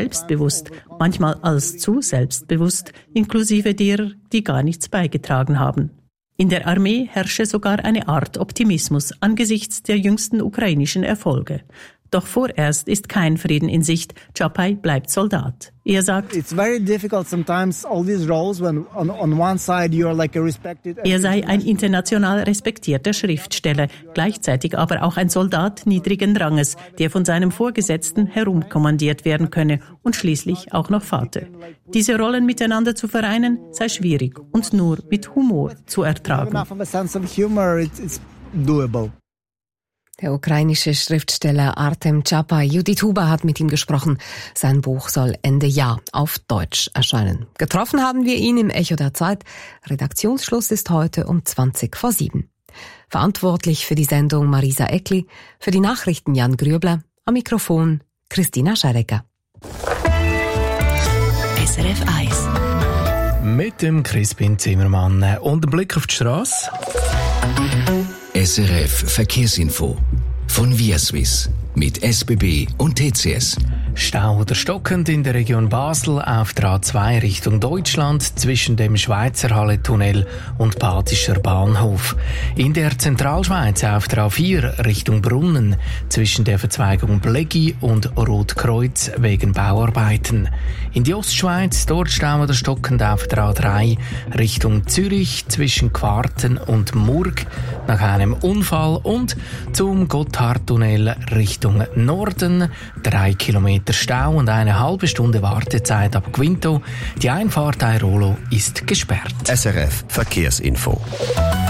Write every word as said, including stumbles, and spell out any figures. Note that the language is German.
selbstbewusst, manchmal als zu selbstbewusst, inklusive derer, die gar nichts beigetragen haben. In der Armee herrsche sogar eine Art Optimismus angesichts der jüngsten ukrainischen Erfolge. Doch vorerst ist kein Frieden in Sicht. Chapay bleibt Soldat. Er sagt, er sei ein international respektierter Schriftsteller, gleichzeitig aber auch ein Soldat niedrigen Ranges, der von seinem Vorgesetzten herumkommandiert werden könne und schließlich auch noch Vater. Diese Rollen miteinander zu vereinen, sei schwierig und nur mit Humor zu ertragen. Der ukrainische Schriftsteller Artem Chapay. Judith Huber hat mit ihm gesprochen. Sein Buch soll Ende Jahr auf Deutsch erscheinen. Getroffen haben wir ihn im Echo der Zeit. Redaktionsschluss ist heute um zwanzig vor sieben. Verantwortlich für die Sendung Marisa Eckli, für die Nachrichten Jan Grübler, am Mikrofon Christina Scherecker. S R F eins. Mit dem Crispin Zimmermann und dem Blick auf die Strasse. S R F Verkehrsinfo von ViaSwiss mit S B B und T C S. Stau oder stockend in der Region Basel auf der A zwei Richtung Deutschland zwischen dem Schweizerhalle-Tunnel und Badischer Bahnhof. In der Zentralschweiz auf der A vier Richtung Brunnen zwischen der Verzweigung Bleggi und Rotkreuz wegen Bauarbeiten. In die Ostschweiz dort Stau oder stockend auf der A drei Richtung Zürich zwischen Quarten und Murg nach einem Unfall und zum Gotthardtunnel Richtung Norden drei Kilometer Stau und eine halbe Stunde Wartezeit ab Quinto. Die Einfahrt Airolo ist gesperrt. S R F Verkehrsinfo.